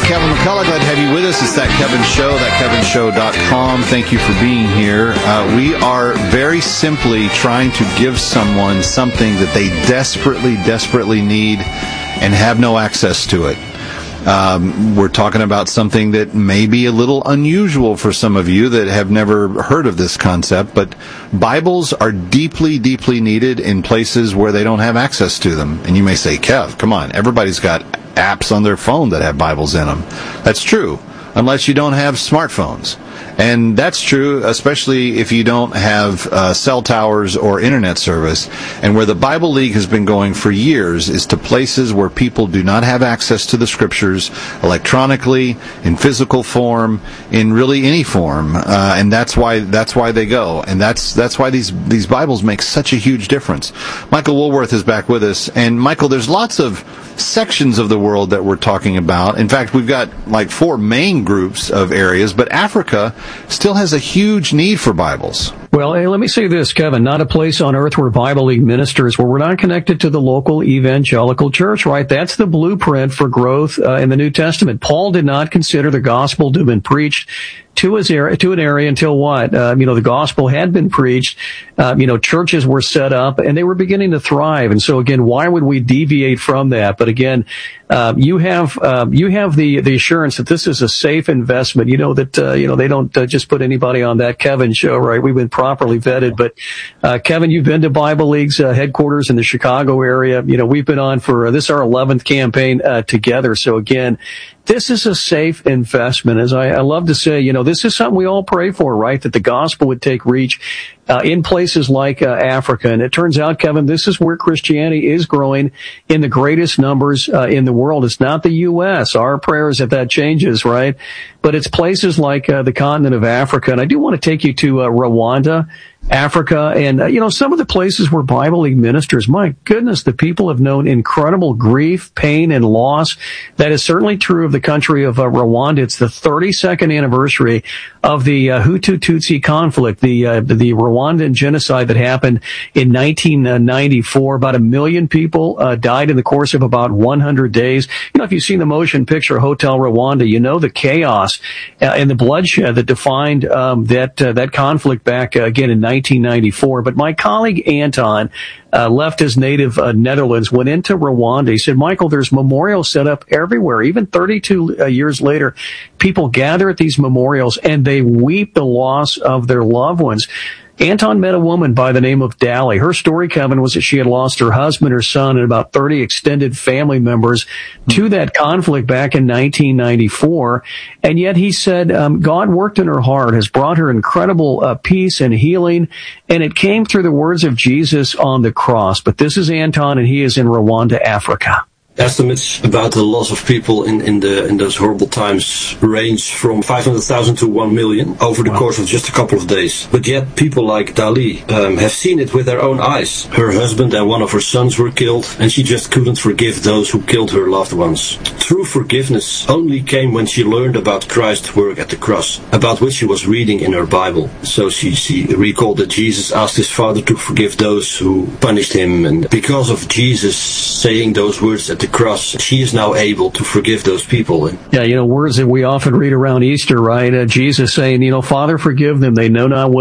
Kevin McCullough. Glad to have you with us. It's That Kevin Show, thatkevinshow.com. Thank you for being here. We are very simply trying to give someone something that they desperately need and have no access to it. We're talking about something that may be a little unusual for some of you that have never heard of this concept, but Bibles are deeply needed in places where they don't have access to them. And you may say, Kev, come on, everybody's got apps on their phone that have Bibles in them. That's true, unless you don't have smartphones. And that's true, especially if you don't have cell towers or internet service. And where the Bible League has been going for years is to places where people do not have access to the Scriptures electronically, in physical form, in really any form. And that's why they go. And that's why these Bibles make such a huge difference. Michael Woolworth is back with us. And Michael, there's lots of sections of the world that we're talking about. In fact, we've got like 4 main groups of areas, but Africa still has a huge need for Bibles. Well, hey, let me say this, Kevin, not a place on earth where Bible League ministers, where we're not connected to the local evangelical church, right? That's the blueprint for growth in the New Testament. Paul did not consider the gospel to have been preached to an area until what? The gospel had been preached, churches were set up and they were beginning to thrive. And so again, why would we deviate from that? But again, you have the assurance that this is a safe investment. You know that, they don't just put anybody on That Kevin Show, right? We've been properly vetted. But, Kevin, you've been to Bible League's headquarters in the Chicago area. We've been on for, this is our 11th campaign, together. So again, this is a safe investment. As I love to say, this is something we all pray for, right? That the gospel would take reach in places like Africa. And it turns out, Kevin, this is where Christianity is growing in the greatest numbers in the world. It's not the U.S. Our prayer is that changes, right? But it's places like the continent of Africa. And I do want to take you to Rwanda, Africa, and, some of the places where Bible League ministers, my goodness, the people have known incredible grief, pain, and loss. That is certainly true of the country of Rwanda. It's the 32nd anniversary of the Hutu-Tutsi conflict, the Rwandan genocide that happened in 1994. About 1 million people died in the course of about 100 days. If you've seen the motion picture Hotel Rwanda, the chaos and the bloodshed that defined that conflict back again in 1994. But my colleague Anton left his native Netherlands, went into Rwanda. He said, Michael, there's memorials set up everywhere. Even 32 years later, people gather at these memorials and they weep the loss of their loved ones. Anton met a woman by the name of Dali. Her story, Kevin, was that she had lost her husband, her son, and about 30 extended family members to that conflict back in 1994. And yet he said, God worked in her heart, has brought her incredible peace and healing, and it came through the words of Jesus on the cross. But this is Anton, and he is in Rwanda, Africa. Estimates about the loss of people in those horrible times range from 500,000 to 1 million over the course of just a couple of days. But yet people like Dali have seen it with their own eyes. Her husband and one of her sons were killed, and she just couldn't forgive those who killed her loved ones. True forgiveness only came when she learned about Christ's work at the cross, about which she was reading in her Bible. So she recalled that Jesus asked his Father to forgive those who punished him, and because of Jesus saying those words at the cross, she is now able to forgive those people. Yeah, words that we often read around Easter, right? Jesus saying, Father, forgive them. They know not what